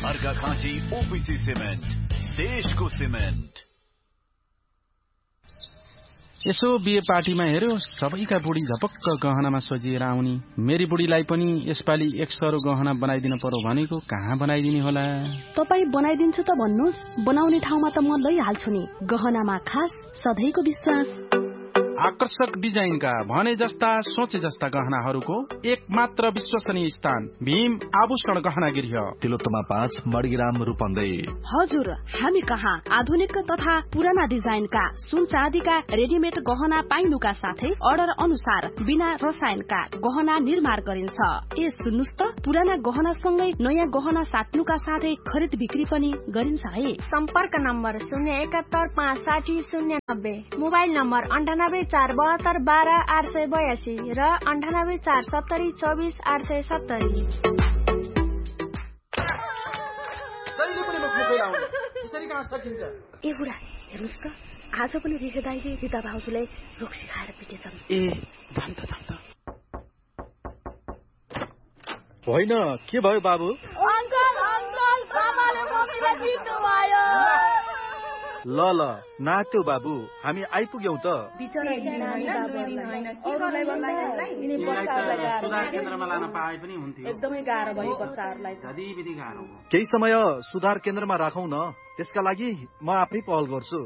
Arghakhanchi OPC cement, देशको cement. यसो बिहे पार्टीमा हेर्यो, सबैका बुढी झपक्क गहनामा सजिएर आउनी। मेरी बुढीलाई पनि यसपालि 100 गहना बनाइदिन पर्यो भनेको, कहाँ बनाइदिने होला? तपाई बनाइदिन्छु त भन्नुस्, बनाउने ठाउँमा त म लैहाल्छु नि। गहनामा खास सधैँको विश्वास। आकर्षक डिजाइनका भने जस्ता सोचे जस्ता गहनाहरूको एकमात्र विश्वसनीय स्थान भीम आभूषण गहना गृह, तिलोत्तमा 5 मणिग्राम रूपन्देही। हजुर, हामी कहाँ आधुनिक तथा पुराना डिजाइनका सुन चाँदीका रेडिमेड गहना पाइनुका साथै अर्डर अनुसार बिना रसायनका गहना निर्माण गरिन्छ। ए सुन्नुस् त, पुराना गहना सँगै नयाँ गहना साट्नुका साथै खरिद बिक्री पनि गरिन्छ है। सम्पर्क नम्बर 071 560 090, मोबाइल नम्बर 984772 र 9847 24 870। ए बुढा, हेर्नुस् त, आज पनि रिखे दाइले रिता भाउजूलाई रोक्सी खाएर पिटेछन्। ए जान त होइन, के भयो बाबु? ल नाच्यौ बाबु, हामी आइपुग्यौं त। सुधार केन्द्रमा लान पाए पनि हुन्थ्यो। एकदमै गाह्रो भयो बच्चाहरूलाई। केही समय सुधार केन्द्रमा राखौं न, त्यसका लागि म आफै पहल गर्छु।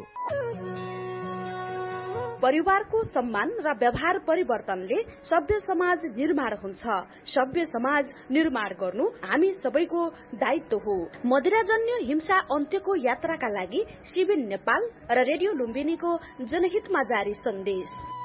परिवारको सम्मान र व्यवहार परिवर्तनले सभ्य समाज निर्माण हुन्छ। सभ्य समाज निर्माण गर्नु हामी सबैको दायित्व हो। मदिराजन्य हिंसा अन्त्यको यात्राका लागि सिबिन नेपाल र रेडियो लुम्बिनीको जनहितमा जारी सन्देश।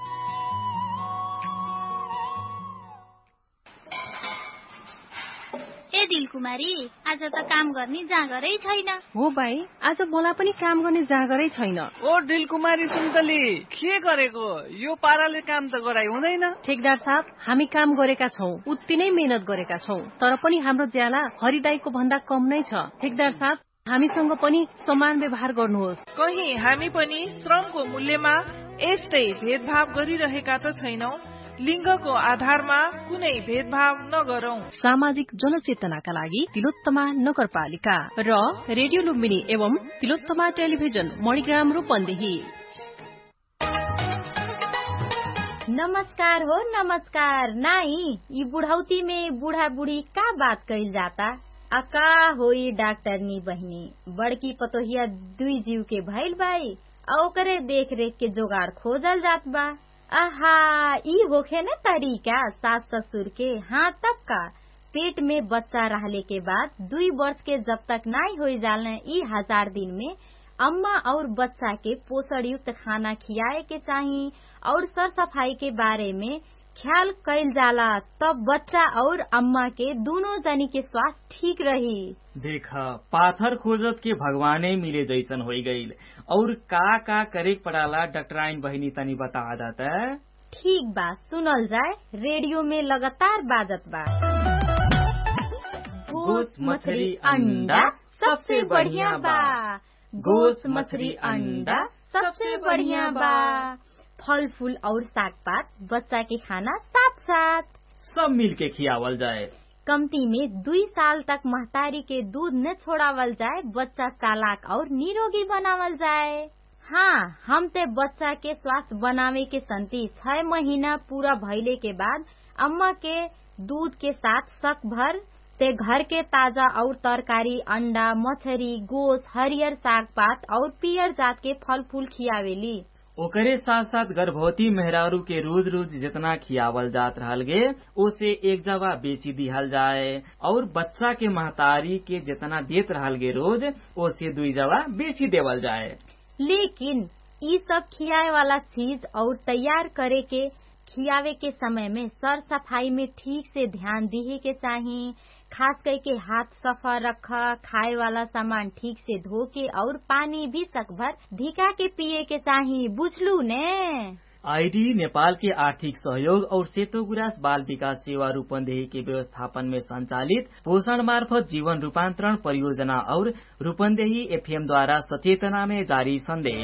ए दिलकुमारी, आज त काम गर्ने जाँगरै छैन। हो भाइ, आज मलाई पनि काम गर्ने जाँगरै छैन। ओ दिलकुमारी सुन्तली, के गरेको? यो पाराले काम त गराइ हुँदैन। ठेकदार साहब, हामी काम गरेका छौं, उत्ति नै मेहनत गरेका छौं, तर पनि हाम्रो ज्याला हरिदाईको भन्दा कम नै छ। ठेकदार साहब, हामीसँग पनि समान व्यवहार गर्नुहोस्। कहीं हामी पनि श्रमको मूल्यमा यस्तै भेदभाव गरिरहेका त छैनौं। लिङ्गको आधारमा कुनै भेदभाव नगरौं। सामाजिक जनचेतनाका लागि तिलोत्तमा नगरपालिका र रेडियो लुम्बिनी एवं तिलोत्तमा टेलिभिजन मणिग्राम रूपन्देही। नमस्कार हो, नमस्कार। नाई, ये बुढ़ौती में बूढ़ा बूढ़ी का बात कही जाता? अका होई डॉक्टरनी बहनी, बड़की पतोहिया दुई जीव के भइल बाई, ओकरे देख रेख के जोगाड़ खोजल जात बा। आहा, ई होखे न तरीका सास ससुर के। हाँ, तब का पेट में बच्चा रहले के बाद 2 वर्ष के जब तक नाई हो जाने, ई 1000 दिन में अम्मा और बच्चा के पोषण युक्त खाना खियाए के चाहिए और सर सफाई के बारे में ख्याल कैल जाला, तब बच्चा और अम्मा के दोनों जनी के स्वास्थ्य ठीक रही। देख, पाथर खोजत के भगवाने मिले जैसन हो गईल। और का करे पड़ाला डॉक्टराइन बहिनी तनी बता दाता। ठीक बा, सुनल जाए, रेडियो में लगातार बाजत बा। गोस मछली अंडा सबसे बढ़िया बा। गोस मछली अंडा सबसे बढ़िया बा। फल फूल और साग पात बच्चा के खाना साथ साथ सब मिल के खियावल जाए। कमती में 2 साल तक महतारी के दूध न छोड़ावल जाए, बच्चा चालाक और निरोगी बनावल जाए। हाँ, हम ते बच्चा के स्वास्थ्य बनावे के संति 6 महीना पूरा भइले के बाद अम्मा के दूध के साथ शक भर ते घर के ताजा और तरकारी, अंडा, मछली, गोस, हरियर साग पात और पियर जात के फल फूल खियावेली। ओकरे साथ साथ गर्भवती मेहरारू के रोज रोज जितना खियावल जात रहल गे, ओसे 1 जवा बेसी दिहल जाए और बच्चा के महतारी के जितना देत रहल गे रोज, ओसे 2 जवा बेसी देवल जाए। लेकिन ये सब खियाए वाला चीज और तैयार करे के खियावे के समय में सर सफाई में ठीक से ध्यान दिए के चाहिए। खास करके हाथ सफा रखा, खाए वाला सामान ठीक से धो के और पानी भी सकभर धिका के पिए के चाहिए, बुझलू ने? आईडी नेपाल के आर्थिक सहयोग और सेतो गुराँस बाल विकास सेवा रूपन्देही के व्यवस्थापन में संचालित पोषण मार्फत जीवन रूपांतरण परियोजना और रूपन्देही एफएम द्वारा सचेतना में जारी संदेश।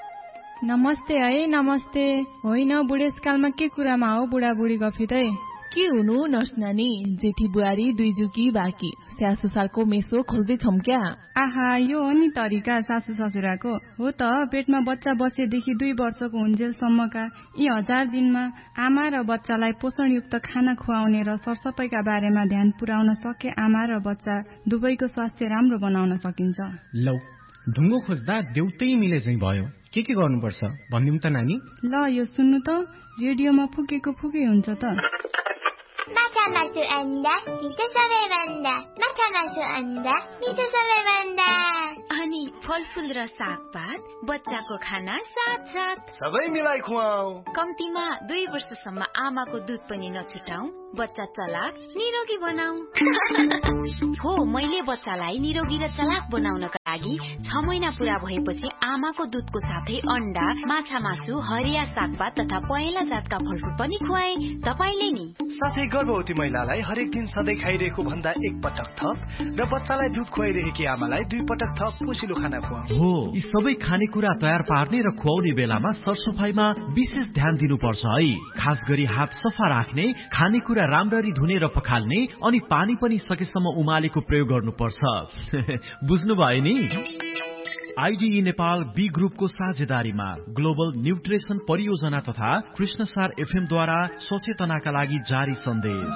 नमस्ते है, नमस्ते। होइन, बुढेसकालमा के कुरामा हो बुढाबुढी गफित है? के हुनु नर्स नानी, जेठी बुहारी दुई जुकी बाँकी स्याहार सुसारको मेसो खोज्दैछौँ क्या? आहा, यो हो नि तरिका सासू ससुराको। हो त, पेटमा बच्चा बसेदेखि 2 वर्षको हुन्जेलसम्मका यी 1000 दिनमा आमा र बच्चालाई पोषणयुक्त खाना खुवाउने र सरसफाइका बारेमा ध्यान पुर्याउन सके आमा र बच्चा दुवैको स्वास्थ्य राम्रो बनाउन सकिन्छ। लौ, ढुङ्गो खोज्दा देउतै मिले चाहिँ भयो। के गर्नुपर्छ भनिदिउँ त नानी? ल, यो सुन्नु त, रेडियोमा फुकेको फुकै हुन्छ त। माछा मासु अन्डा मिठो सबैभन्दा, माछा मासु अन्डा मिठो सबैभन्दा। अनि फलफुल र सागपात, बच्चाको खाना साथ सबै मिलाई खुवाऊ। कम्तीमा 2 वर्षसम्म आमाको दुध पनि नछुटाऊ, बच्चा चलाक निरोगी बनाऊ। हो, मैले बच्चालाई निरोगी र चलाक बनाउनका लागि 6 महिना पूरा भएपछि आमाको दुधको साथै अन्डा, माछा मासु, हरिया सागपात तथा पहेँला जातका फलफुल पनि खुवाए। तपाईले नि? साथै गर्भवती महिलालाई हरेक दिन सधैँ खाइरहेको भन्दा 1 पटक थप र बच्चालाई दुध खुवाइरहेकी आमालाई 2 पटक थप पोषिलो खाना खुवाऊ। हो, यी सबै खानेकुरा तयार पार्ने र खुवाउने बेलामा सरसफाइमा विशेष ध्यान दिनुपर्छ है। खास गरी हात सफा राख्ने, खानेकुरा राम्ररी धुने र पखाल्ने, अनि पानी पनि सकेसम्म उमालेको प्रयोग गर्नुपर्छ। बुझ्नुभयो नि? आइडिई नेपाल बी ग्रुपको साझेदारीमा ग्लोबल न्युट्रिसन परियोजना तथा कृष्णसार एफएम द्वारा सचेतनाका लागि जारी सन्देश।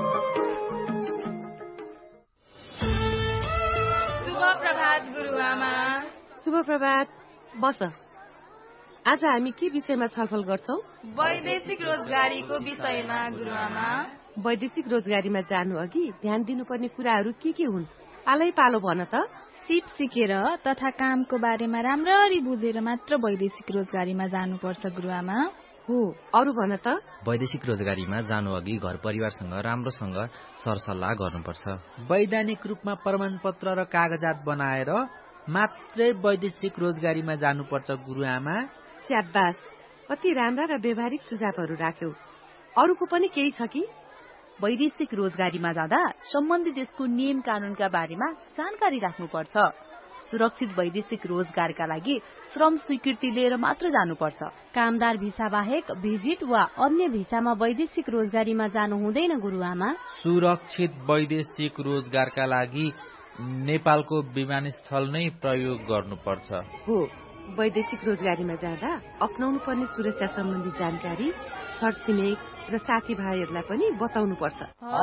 शुभ प्रभात गुरुआमा। शुभ प्रभात। बस, आज हामी के विषयमा छलफल गर्छौं? वैदेशिक रोजगारीको विषयमा गुरुआमा। वैदेशिक रोजगारीमा जानु अघि ध्यान दिनुपर्ने कुराहरू के हुन्? पालै पालो भन त। सिप सिकेर तथा कामको बारेमा राम्ररी बुझेर मात्र वैदेशिक रोजगारीमा जानुपर्छ गुरुआमा। हो, अरू भन त। वैदेशिक रोजगारीमा जानु अघि घर परिवारसँग राम्रोसँग सरसल्लाह गर्नुपर्छ। वैधानिक रूपमा प्रमाणपत्र र कागजात बनाएर मात्रै वैदेशिक रोजगारीमा जानुपर्छ गुरुआमा। स्याबास, कति राम्रा र व्यवहारिक सुझावहरू राख्यौ। अरूको पनि केही छ कि? वैदेशिक रोजगारीमा जाँदा सम्बन्धित देशको नियम कानूनका बारेमा जानकारी राख्नुपर्छ। सुरक्षित वैदेशिक रोजगारका लागि श्रम स्वीकृति लिएर मात्र जानुपर्छ। कामदार भिसा बाहेक भिजिट वा अन्य भिसामा वैदेशिक रोजगारीमा जानु हुँदैन गुरुआमा। सुरक्षित वैदेशिक रोजगारका लागि नेपालको विमानस्थल नै प्रयोग गर्नुपर्छ। हो, वैदेशिक रोजगारीमा जाँदा अपनाउनु पर्ने सुरक्षा सम्बन्धी जानकारी छरछिमेक र साथीभाइहरूलाई पनि बताउनु पर्छ।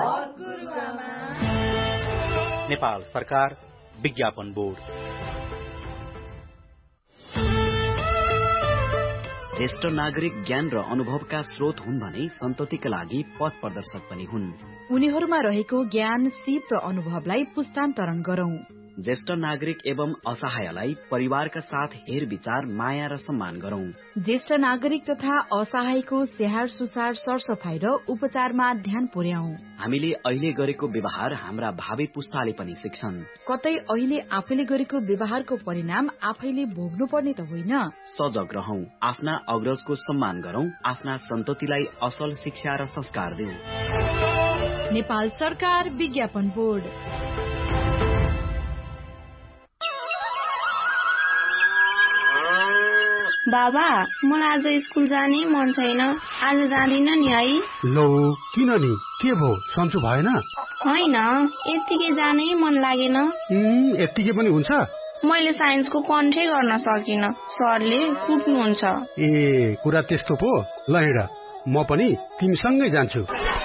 नेपाल सरकार विज्ञापन बोर्ड। ज्येष्ठ नागरिक ज्ञान र अनुभवका स्रोत हुन् भने सन्ततिका लागि पथ प्रदर्शक पनि हुन्। उनीहरूमा रहेको ज्ञान, सिप र अनुभवलाई पुस्तान्तरण गरौं। ज्येष्ठ नागरिक एवं असहायलाई परिवारका साथ हेरविचार, माया र सम्मान गरौं। ज्येष्ठ नागरिक तथा असहायको स्याहार सुसार, सरसफाई र उपचारमा ध्यान पुर्याऊ। हामीले अहिले गरेको व्यवहार हाम्रा भावी पुस्ताले पनि सिक्छन्। कतै अहिले आफैले गरेको व्यवहारको परिणाम आफैले भोग्नु पर्ने त होइन। सजग रहौं, आफ्ना अग्रजको सम्मान गरौं, आफ्ना सन्ततिलाई असल शिक्षा र संस्कार दिऊ। नेपाल सरकार विज्ञापन बोर्ड। बाबा, मलाई आज स्कुल जाने मन छैन, आज जाँदिन नि है। लो, किन नि? के भो, सन्चो भएन? होइन, यत्तिकै जानै मन लागेन। यत्तिकै पनि हुन्छ? मैले साइन्सको कन्ठै गर्न सकिन, सरले कुट्नुहुन्छ। ए, कुरा त्यस्तो पो। ल हिँड, म पनि तिमीसँगै जान्छु।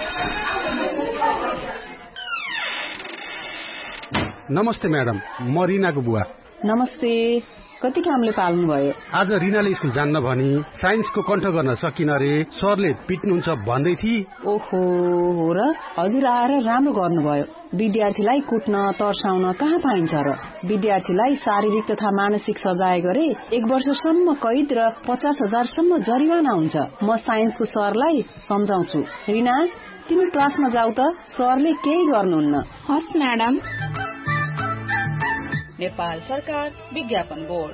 नमस्ते म्याडम, म रिनाको बुवा। नमस्ते। कति कामले पाल्नु भयो? आज रिनाले स्कुल जान्न भनी साइन्सको कण्ठ गर्न सकिन रे, सरले पिट्नुहुन्छ भन्दै थिए। ओहो, हो र? हजुर आएर राम्रो गर्नुभयो। विद्यार्थीलाई कुट्न, तर्साउन कहाँ पाइन्छ र? विद्यार्थीलाई शारीरिक तथा मानसिक सजाय गरे 1 वर्षसम्म कैद र 50,000 सम्म जरिवाना हुन्छ। म साइन्सको सरलाई सम्झाउँछु। रिना, तिमी क्लासमा जाऊ त, सरले केही गर्नुहुन्न। हस् म्याडम। नेपाल सरकार विज्ञापन बोर्ड।